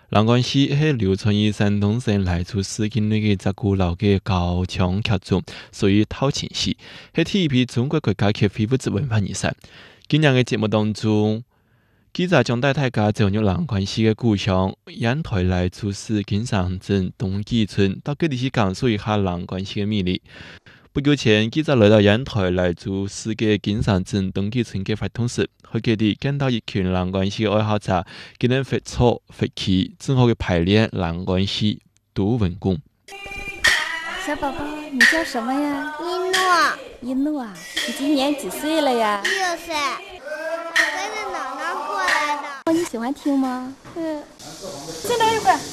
蓝关系是流传于山东省赖厝市境内的一个古老的高腔剧种，属于套情戏，是第一批中国国家级非物质文化遗产。今年的节目当中，记者将带大家走入蓝关系的故乡烟台赖厝市金山镇东基村，到这里去感受一下蓝关系的魅力。不久前，记者来到烟台赖厝市的金山镇东基村的活动时，喺这里见到一群蓝关系的爱好者，佢哋发草发气，正好嘅排练蓝关系读文功。 小宝宝，你叫什么呀？ 一诺。 一诺啊，你今年几岁了呀 ？6岁。我跟着姥姥过来的。 哦，你喜欢听吗？ 再来一会儿。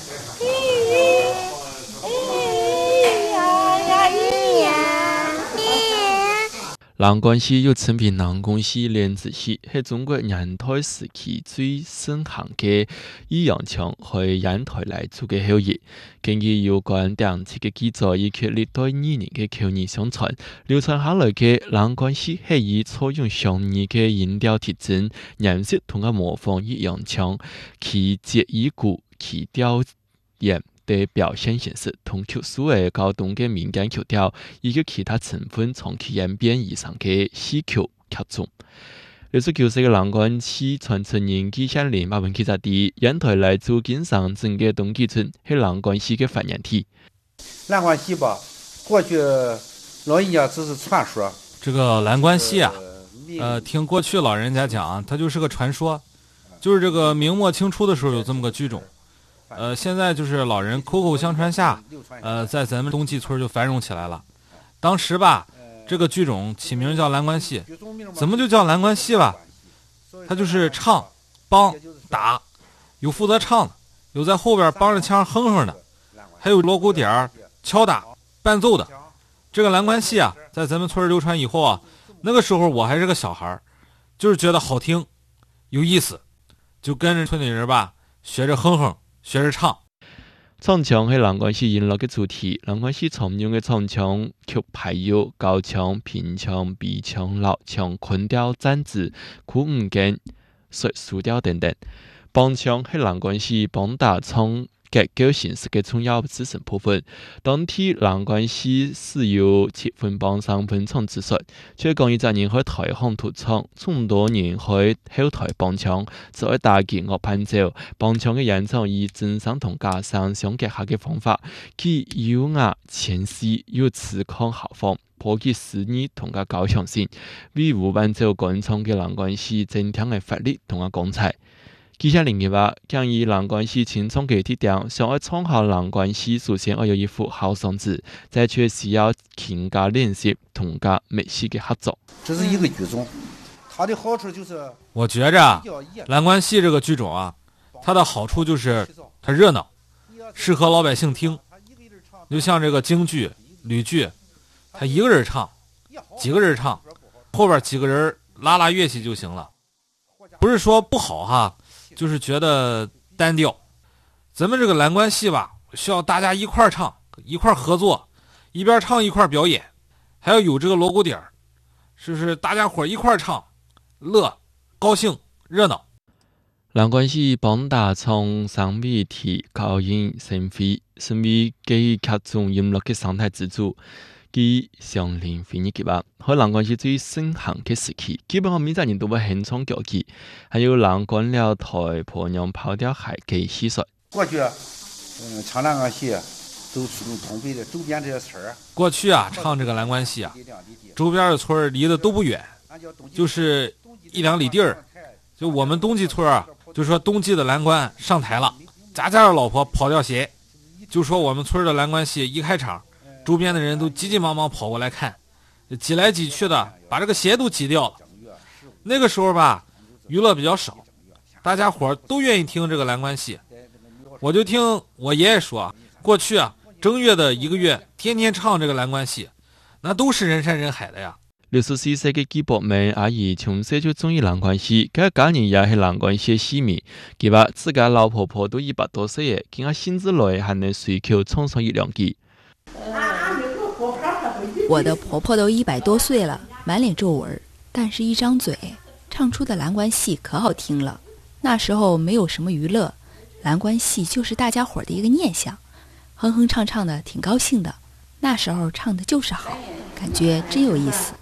蓝关系又称为南宫戏、莲子戏，是中国烟台时期最盛行的弋阳腔和烟台来做的后裔。根据有关档次的记载以及历代艺人的口耳相传，流传下来的蓝关系是以采用相异的音调特征、颜色同埋模仿弋阳腔，其节以鼓、其调严的表现形式，同特殊的高动的民间曲调以及其他成分长期演变而成的戏曲剧种。69岁的蓝关系传承人纪晓玲把文记载地烟台来自金山镇的东基村是蓝关系的发源地。 蓝关系吧，过去老人家只是传说。 这个蓝关系啊，听过去老人家讲，它就是个传说，就是这个明末清初的时候有这么个剧种。现在就是老人口口相传下，在咱们东基村就繁荣起来了。当时吧，这个剧种起名叫蓝关戏，怎么就叫蓝关戏吧？它就是唱、帮、打，有负责唱的，有在后边帮着腔哼哼的，还有锣鼓点儿、敲打、伴奏的。这个蓝关戏啊，在咱们村流传以后啊，那个时候我还是个小孩，就是觉得好听、有意思，就跟着村里人吧学着哼哼。学着唱， 唱腔是蓝关系音乐的主题。蓝关系常用的唱腔曲牌有高腔、平腔、鼻腔、老腔、昆调、站子、苦五根、水苏调等等。帮腔是蓝关系帮打唱结构形式的重要组成部分。当天蓝关系是由7分帮3分唱之说，却讲100人去台行土唱，众多人去后台帮腔，只爱打击乐伴奏。帮腔的演唱以真声同假声相结合的方法，既优雅纤细又词腔豪放，颇具诗意同个高强性，为无伴奏演唱的蓝关系增添的活力同个光彩。记者另外建议蓝关系清唱嘅特点，想要唱好蓝关系，首先要有一副好嗓子，再却需要勤加练习同加密切嘅合作。 这是一个剧种，它的好处就是， 我觉着蓝关系这个剧种啊，它的好处就是它热闹，适合老百姓听。就像这个京剧、吕剧，他一个人唱，几个人唱，后边几个人拉拉乐器就行了。不是说不好哈。就是觉得单调，咱们这个蓝关系吧，需要大家一块唱，一块合作，一边唱一块表演，还要有这个锣鼓点，是不是？大家伙一块唱，乐、高兴、热闹。 蓝关系帮打唱三位体高音声飞，成为给剧种音乐的生态支柱。佢上年非你嘅喺蓝关系最盛行嘅時期，基本上每個人都會獻唱歌曲，還有藍關了台婆娘跑調海嘅戲說。 過去，唱藍關戲都是東北的周邊這些村兒。 過去啊，唱這個藍關戲啊，周邊的村離得都不遠，就是1-2里地兒。就我們東基村啊，就說冬季的藍關上台了，家家的老婆跑調鞋，就說我們村的藍關戲一開場。周邊的人都急急忙忙跑過來看，擠來擠去的，把這個鞋都擠掉了。那個時候吧，娛樂比較少，大家伙都願意聽這個藍關戲。我就聽我爺爺說，過去啊，正月的1個月，天天唱這個藍關戲，那都是人山人海的呀。 64歲嘅紀伯明阿姨從小就中意藍關戲，佢家人也係藍關戲嘅戲迷。佢話自家老婆婆都100多歲嘅，佢阿先至來還能隨口唱上1-2句。 我的婆婆都100多岁了，满脸皱纹，但是一张嘴唱出的蓝关戏可好听了。那时候没有什么娱乐， 蓝关戏就是大家伙儿的一个念想，哼哼唱唱的挺高兴的。那时候唱的就是好，感觉真有意思。